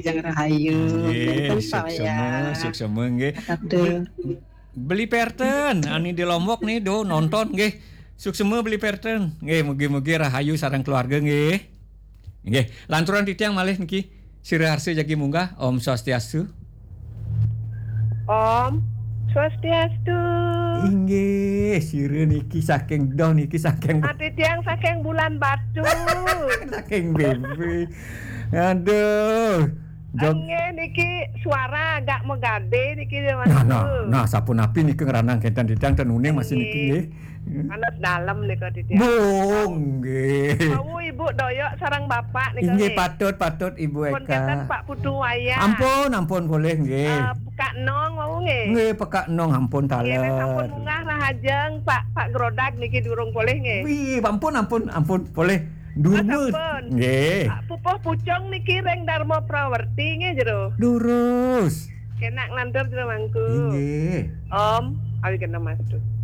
Yang Rahayu, Nggih, Pak ya. suksema nggih. Aduh. Beli perten, ani di Lombok nih do nonton nggih. Suksema beli perten. Nggih, mugi-mugi rahayu sareng keluarga nggih. Nggih, lanturan titiang malih niki. Siraharsa jagi munggah, Om Swastiastu. Om Swastiastu. Inggih, sire niki saking do niki saking Ati tiang saking bulan batu. saking bebe. Aduh. Jog. Angge niki suara agak megade niki Nah, Mas. nah, sapunapi niki ngeranang kentan didang tenuning masih niki nggih. Panas dalam nih kok tiang. Bung nggih. Mau ibu doyok sarang bapak nih Nggih patut Ibu Pun katan Eka. Pak Putu Waya. Ampun boleh nggih. Kak Nong mau nggih. Nggih pekak nong ampun Nggih wis ampun taler. munggah rahajeng Pak Grodak niki durung boleh nggih. Wih, ampun boleh. Durmus. Ampun. Nggih. Pak Pupuh Pucong niki reng Darmo Prawerti nggih jero. Durus. Kenak nandur jero mangku. Nggih. Om, awi kena Mas tuh.